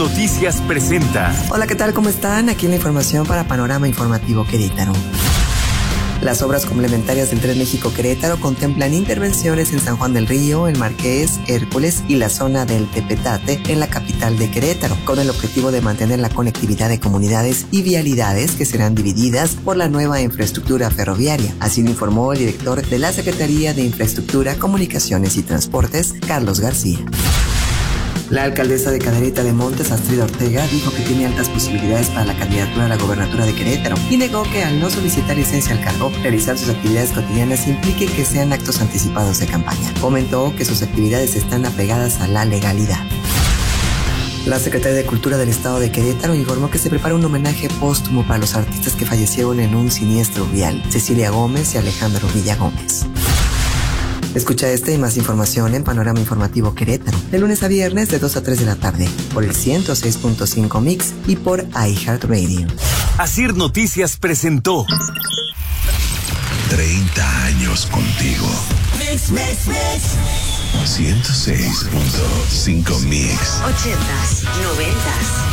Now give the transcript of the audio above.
Noticias presenta. Hola, ¿qué tal? ¿Cómo están? Aquí la información para Panorama Informativo Querétaro. Las obras complementarias del Tren México-Querétaro contemplan intervenciones en San Juan del Río, El Marqués, Hércules y la zona del Tepetate en la capital de Querétaro, con el objetivo de mantener la conectividad de comunidades y vialidades que serán divididas por la nueva infraestructura ferroviaria. Así lo informó el director de la Secretaría de Infraestructura, Comunicaciones y Transportes, Carlos García. La alcaldesa de Cadereyta de Montes, Astrid Ortega, dijo que tiene altas posibilidades para la candidatura a la gobernatura de Querétaro y negó que al no solicitar licencia al cargo, realizar sus actividades cotidianas implique que sean actos anticipados de campaña. Comentó que sus actividades están apegadas a la legalidad. La Secretaría de Cultura del Estado de Querétaro informó que se prepara un homenaje póstumo para los artistas que fallecieron en un siniestro vial, Cecilia Gómez y Alejandro Villagómez. Escucha esta y más información en Panorama Informativo Querétaro, de lunes a viernes de 2 a 3 de la tarde, por el 106.5 Mix y por iHeartRadio. Asir Noticias presentó 30 años contigo. 106.5 Mix. 80s, 90s.